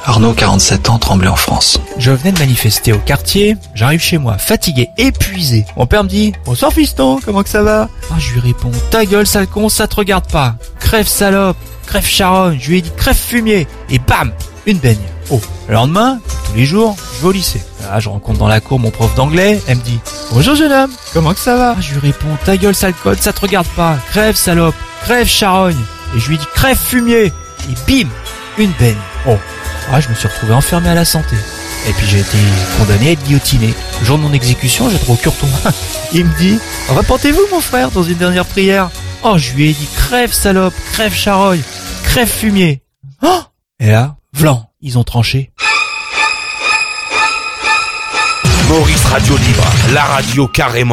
Arnaud, 47 ans, Tremblay en France. Je venais de manifester au quartier, j'arrive chez moi, fatigué, épuisé. Mon père me dit « Bonsoir fiston, comment que ça va ?» Je lui réponds « Ta gueule sale con, ça te regarde pas. Crève salope, crève charogne. » Je lui ai dit « Crève fumier. » Et bam, une baigne. Oh, le lendemain, tous les jours, je vais au lycée. Là, je rencontre dans la cour mon prof d'anglais, elle me dit « Bonjour jeune homme, comment que ça va ?» Je lui réponds « Ta gueule sale code, ça te regarde pas. Crève salope, crève charogne. » Et je lui dis « Crève fumier. » Et bim, une baigne. Oh, je me suis retrouvé enfermé à la santé. Et puis j'ai été condamné à être guillotiné. Le jour de mon exécution, j'ai trouvé au curton. Il me dit « Repentez-vous mon frère dans une dernière prière. » Je lui ai dit « Crève salope, crève charogne, crève fumier. » Et là, vlan, ils ont tranché. Maurice Radio Libre, la radio carrément